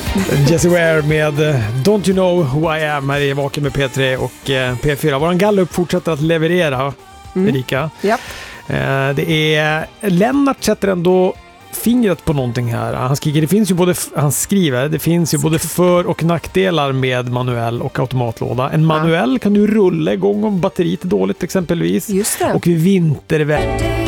Jessie Ware med Don't You Know Who I Am här i Vaken med P3 och P4. Våran gallup fortsätter att leverera, Erika. Japp. Det är Lennart sätter ändå fingret på någonting här. Han skriver, det finns ju både för- och nackdelar med manuell och automatlåda. En manuell kan du rulla igång om batteriet är dåligt exempelvis. Just det. Och vid vinterväder